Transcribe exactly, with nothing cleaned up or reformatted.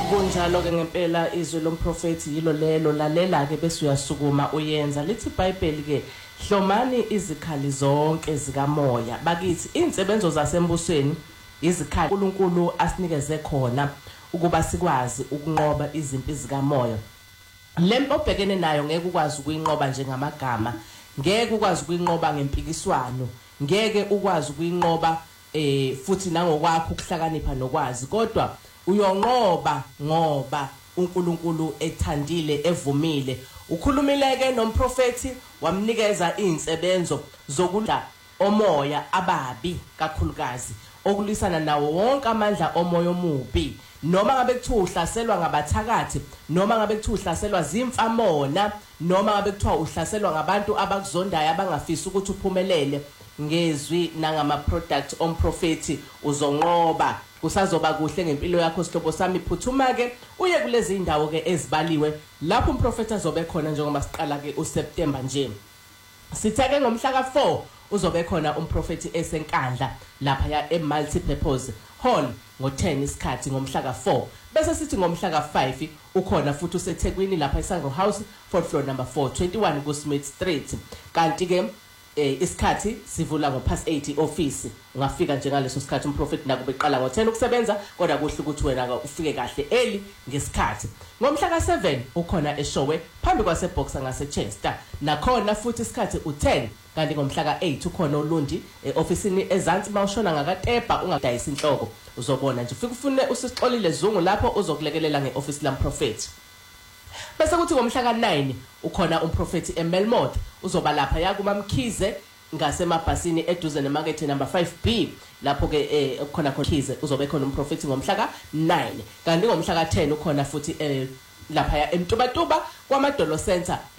Kunjalo ke ngempela izwi lomprofeti yilo lelo lalela ke bese uyasukuma uyenza lithi iBhayibheli ke hlomani izikhali zonke zikamoya bakithi insebenzo zasembusweni izikhali uNkulunkulu asinikeze khona ukuba sikwazi ukunqoba izimpi zikamoya. Lempo obhekene nayo ngeke ukwazi ukuyinqoba njengamagama, ngeke ukwazi ukuyinqoba ngempikiswano, ngeke ukwazi ukuyinqoba eh futhi nangokwakho ukuhlakanipha nokwazi, kodwa uyonqoba ngoba uNkulunkulu ethandile evumile. Ukhulumileke nomprofeti wamnikeza izinsebenzo zokudla omoya ababi kakhulukazi okulwisana nawo wonke amandla omoya omubi, noma ngabe kuthiwa uhlaselwa ngabathakathi, noma ngabe kuthiwa uhlaselwa zimfamona, noma ngabe kuthiwa uhlaselwa ngabantu abakuzondayo abangafisi ukuthi uphumelele. Ngezwi nangama product omprofeti uzonqoba. Kusazoba kuhle ngempilo yakho sihlobo sami, phuthuma ke uye kulezi indawo ke ezibaliwe lapho umprofeti azobe khona njengoba siqala ke uSeptember nje. Sitheke ngomhla ka four uzobe khona umprofeti esenkandla lapha ya eMultipurpose Hall ngo ten isikhathi ngomhla ka four. Bese sithi ngomhla ka five ukhona futhi useThekwini lapha eSangro House fourth floor number four twenty-one kuSmith Street. Kanti ke eh isikhathi sivula ngo past eight office. Ungafika nje ngaleso sikhathi umprofeti naku beqala ngo ten ukusebenza, kodwa kuhle ukuthi wena ufike kahle early ngesikhathi. Ngomhla ka seven ukhona eShowe phambi kwase Boxer ngase Chester. Nakhona futhi isikhathi u ten. Kanti ngomhla ka eight ukhona uLundi eofficeini eZansi mawushona ngakaTepa ungadayisa inhloko uzobona nje. Ufike ufune usixolile Zungu lapho uzokulekelela ngeoffice lamprofeti. Bese kuthi ngomhla ka nine ukhona umprofeti eMelmouth uzoba lapha ya kuMamkhize ngasemabhasini eduze nemarket number five B lapho ke eh ukhona Khize uzobe khona umprofeti ngomhla ka nine. Kanti ngomhla ka ten ukhona futhi eh lapha ya eMtubatuba kwaMadolo Center